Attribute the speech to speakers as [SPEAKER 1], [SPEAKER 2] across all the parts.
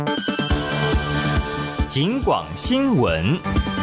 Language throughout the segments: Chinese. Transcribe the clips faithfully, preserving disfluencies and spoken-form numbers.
[SPEAKER 1] 警广新闻。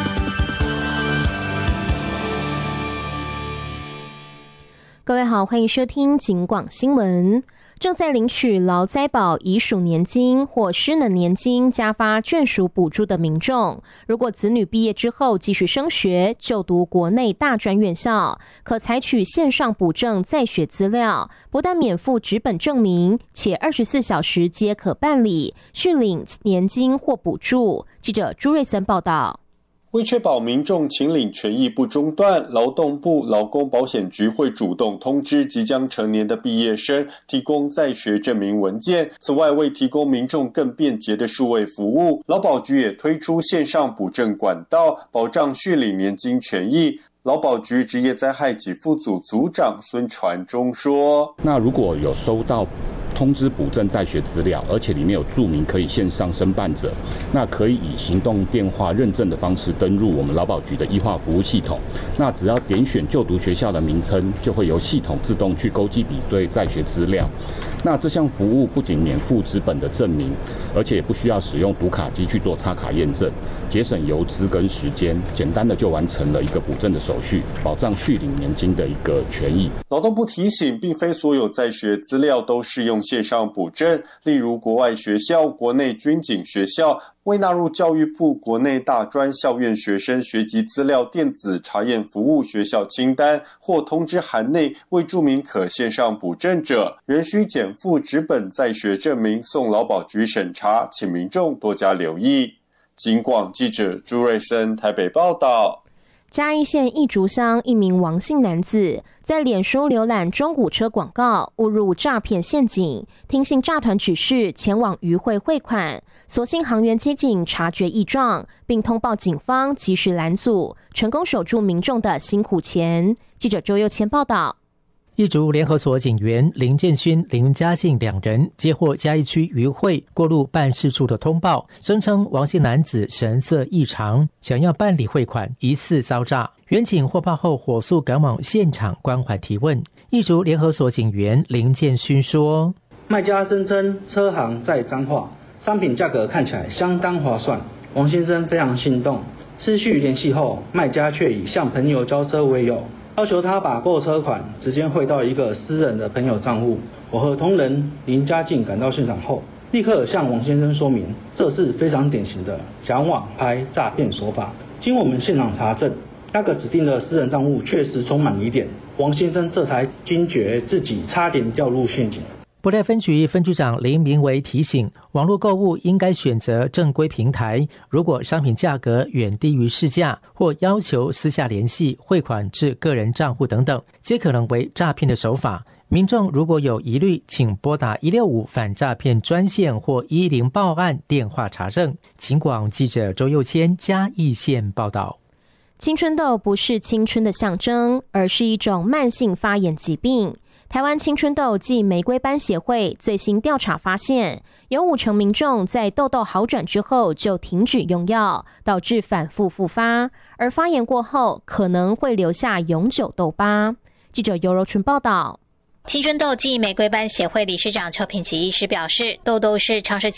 [SPEAKER 2] 各位好，欢迎收听警广新闻。正在领取劳灾保遗属年金或失能年金加发眷属补助的民众，如果子女毕业之后继续升学，就读国内大专院校，可采取线上补正在学资料，不但免付纸本证明，且二十四小时皆可办理续领年金或补助。记者朱瑞森报道。
[SPEAKER 3] 为确保民众请领权益不中断，劳动部劳工保险局会主动通知即将成年的毕业生提供在学证明文件。此外，为提供民众更便捷的数位服务，劳保局也推出线上补正管道，保障续领年金权益。劳保局职业灾害给付组组长孙传忠说：
[SPEAKER 4] 那如果有收到通知补正在学资料，而且里面有注明可以线上申办者，那可以以行动电话认证的方式登入我们劳保局的 E 化服务系统。那只要点选就读学校的名称，就会由系统自动去勾稽比对在学资料。那这项服务不仅免付纸本的证明，而且也不需要使用读卡机去做插卡验证，节省邮资跟时间，简单的就完成了一个补正的手续，保障续领年金的一个权益。
[SPEAKER 3] 劳动部提醒，并非所有在学资料都适用线上补正，例如国外学校、国内军警学校未纳入教育部国内大专校院学生学籍资料电子查验服务学校清单或通知函内未注明可线上补正者，仍需减负纸本在学证明送劳保局审查，请民众多加留意。警广记者朱瑞森台北报道。
[SPEAKER 2] 嘉义县义竹乡一名王姓男子在脸书浏览中古车广告，误入诈骗陷阱，听信诈团指示前往渔会汇款，所幸航员机警察觉异状，并通报警方及时拦阻，成功守住民众的辛苦钱。记者周佑谦报道。
[SPEAKER 5] 义竹联合所警员林建勋、林嘉信两人接获嘉义区渔会过路办事处的通报，声称王姓男子神色异常，想要办理汇款，疑似遭诈。员警获报后火速赶往现场关怀提问。义竹联合所警员林建勋说：
[SPEAKER 6] 卖家声称车行在彰化，商品价格看起来相当划算，王先生非常心动。持续联系后，卖家却以向朋友交车为由，要求他把购车款直接汇到一个私人的朋友账户。我和同仁林嘉靖赶到现场后，立刻向王先生说明，这是非常典型的假网拍诈骗手法。经我们现场查证，那个指定的私人账户确实充满疑点，王先生这才惊觉自己差点掉入陷阱。
[SPEAKER 5] 布袋分局分局长林明维提醒，网络购物应该选择正规平台，如果商品价格远低于市价，或要求私下联系汇款至个人账户等等，皆可能为诈骗的手法。民众如果有疑虑，请拨打一六五反诈骗专线或一一零报案电话查证。警广记者周佑谦嘉义县报道。
[SPEAKER 2] 青春痘不是青春的象征，而是一种慢性发炎疾病。台湾青春痘暨玫瑰斑协会最新调查发现，有五成民众在痘痘好转之后就停止用药，导致反复复发，而发炎过后可能会留下永久痘疤。记者尤柔纯报道。
[SPEAKER 7] 青春痘暨玫瑰斑协会理事长邱品琪医师表示，痘痘是长时间